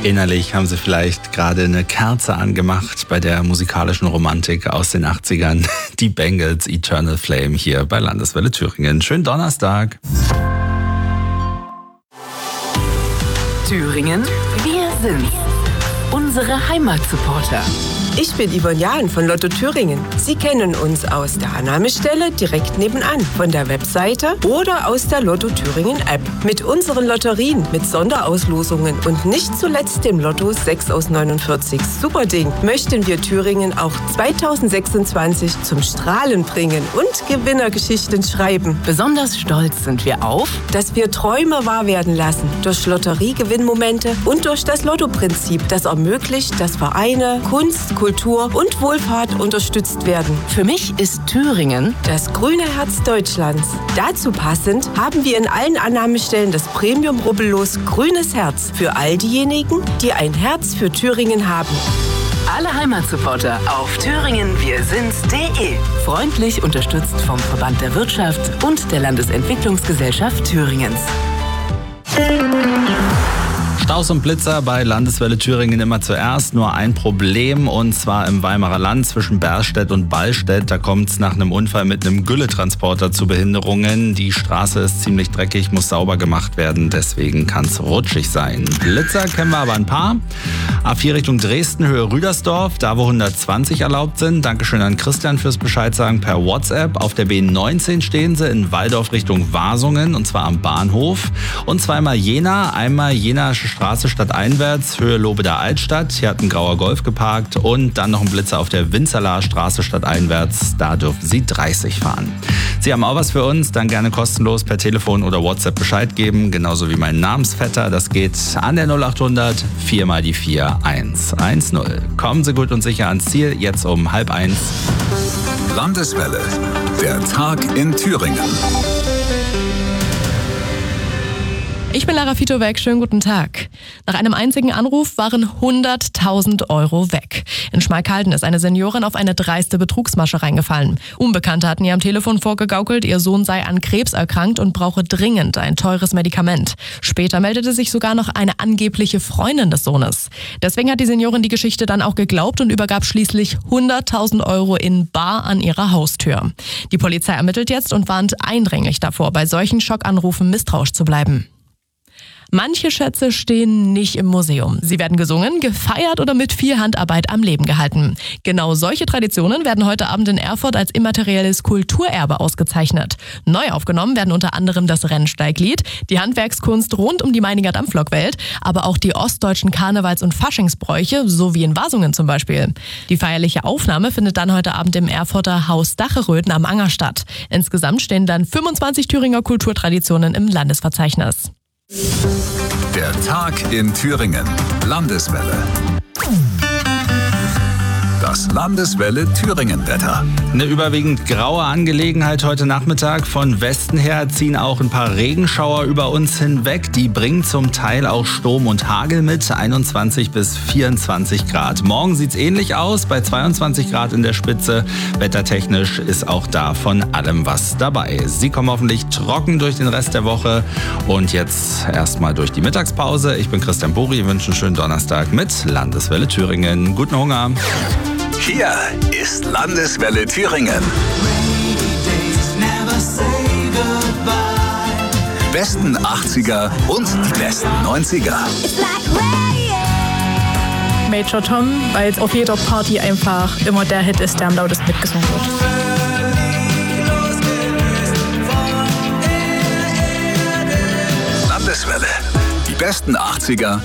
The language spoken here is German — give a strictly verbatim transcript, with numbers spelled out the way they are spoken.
Innerlich haben Sie vielleicht gerade eine Kerze angemacht bei der musikalischen Romantik aus den achtzigern. Die Bangles, Eternal Flame hier bei Landeswelle Thüringen. Schönen Donnerstag. Thüringen, wir sind's. Unsere Heimatsupporter. Ich bin Yvonne Jahn von Lotto Thüringen. Sie kennen uns aus der Annahmestelle direkt nebenan, von der Webseite oder aus der Lotto Thüringen App. Mit unseren Lotterien, mit Sonderauslosungen und nicht zuletzt dem Lotto sechs aus neunundvierzig Superding möchten wir Thüringen auch zweitausendsechsundzwanzig zum Strahlen bringen und Gewinnergeschichten schreiben. Besonders stolz sind wir auf, dass wir Träume wahr werden lassen durch Lotteriegewinnmomente und durch das Lotto-Prinzip, das ermöglicht, dass Vereine, Kunst, Kultur und Wohlfahrt unterstützt werden. Für mich ist Thüringen das grüne Herz Deutschlands. Dazu passend haben wir in allen Annahmestellen das Premium-Rubbellos Grünes Herz für all diejenigen, die ein Herz für Thüringen haben. Alle Heimatsupporter auf thüringen wir sind's punkt de. Freundlich unterstützt vom Verband der Wirtschaft und der Landesentwicklungsgesellschaft Thüringens. Staus und Blitzer bei Landeswelle Thüringen immer zuerst. Nur ein Problem, und zwar im Weimarer Land zwischen Berstedt und Ballstedt. Da kommt es nach einem Unfall mit einem Gülletransporter zu Behinderungen. Die Straße ist ziemlich dreckig, muss sauber gemacht werden. Deswegen kann es rutschig sein. Blitzer kennen wir aber ein paar. A vier Richtung Dresden, Höhe Rüdersdorf, da wo hundertzwanzig erlaubt sind. Dankeschön an Christian fürs Bescheid sagen per WhatsApp. Auf der B neunzehn stehen sie in Waldorf Richtung Wasungen, und zwar am Bahnhof. Und zweimal Jena, einmal Jena Straße stadteinwärts, Höhe Lobeder Altstadt. Hier hat ein grauer Golf geparkt, und dann noch ein Blitzer auf der Winzerlaer Straße stadteinwärts. Da dürfen Sie dreißig fahren. Sie haben auch was für uns, dann gerne kostenlos per Telefon oder WhatsApp Bescheid geben, genauso wie mein Namensvetter. Das geht an der null achthundert vier mal die vier eins eins null. Kommen Sie gut und sicher ans Ziel, jetzt um halb eins. Landeswelle, der Tag in Thüringen. Ich bin Lara Fitowek, schönen guten Tag. Nach einem einzigen Anruf waren hunderttausend Euro weg. In Schmalkalden ist eine Seniorin auf eine dreiste Betrugsmasche reingefallen. Unbekannte hatten ihr am Telefon vorgegaukelt, ihr Sohn sei an Krebs erkrankt und brauche dringend ein teures Medikament. Später meldete sich sogar noch eine angebliche Freundin des Sohnes. Deswegen hat die Seniorin die Geschichte dann auch geglaubt und übergab schließlich hunderttausend Euro in bar an ihrer Haustür. Die Polizei ermittelt jetzt und warnt eindringlich davor, bei solchen Schockanrufen misstrauisch zu bleiben. Manche Schätze stehen nicht im Museum. Sie werden gesungen, gefeiert oder mit viel Handarbeit am Leben gehalten. Genau solche Traditionen werden heute Abend in Erfurt als immaterielles Kulturerbe ausgezeichnet. Neu aufgenommen werden unter anderem das Rennsteiglied, die Handwerkskunst rund um die Meininger Dampflokwelt, aber auch die ostdeutschen Karnevals- und Faschingsbräuche, so wie in Wasungen zum Beispiel. Die feierliche Aufnahme findet dann heute Abend im Erfurter Haus Dacheröden am Anger statt. Insgesamt stehen dann fünfundzwanzig Thüringer Kulturtraditionen im Landesverzeichnis. Der Tag in Thüringen. Landeswelle. Das Landeswelle Thüringen-Wetter. Eine überwiegend graue Angelegenheit heute Nachmittag. Von Westen her ziehen auch ein paar Regenschauer über uns hinweg. Die bringen zum Teil auch Sturm und Hagel mit. einundzwanzig bis vierundzwanzig Grad. Morgen sieht's ähnlich aus, bei zweiundzwanzig Grad in der Spitze. Wettertechnisch ist auch da von allem was dabei. Sie kommen hoffentlich trocken durch den Rest der Woche. Und jetzt erstmal durch die Mittagspause. Ich bin Christian Buri, wünsche einen schönen Donnerstag mit Landeswelle Thüringen. Guten Hunger. Hier ist Landeswelle Thüringen. Die besten achtziger und die besten neunziger. Major Tom, weil es auf jeder Party einfach immer der Hit ist, der am lautesten mitgesungen wird. Landeswelle. Die besten achtziger